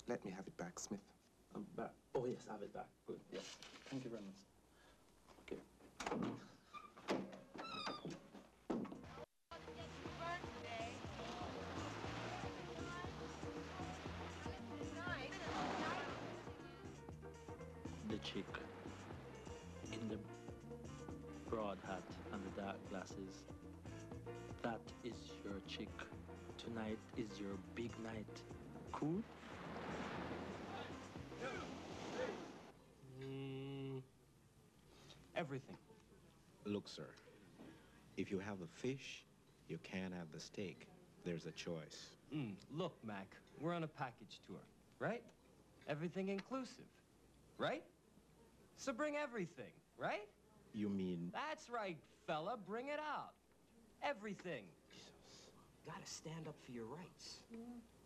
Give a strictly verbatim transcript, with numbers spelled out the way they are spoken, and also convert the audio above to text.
Let me have it back, Smith. I'm back. Oh, yes, I have it back. Good, yes. Thank you very much. Okay. The chick in the broad hat and the dark glasses. That is your chick. Tonight is your big night. Cool? Mm, everything. Look, sir, if you have the fish, you can't have the steak. There's a choice. Mm, look, Mac, we're on a package tour, right? Everything inclusive, right? So bring everything, right? You mean... That's right, fella, bring it out. Everything. Jesus. Gotta stand up for your rights.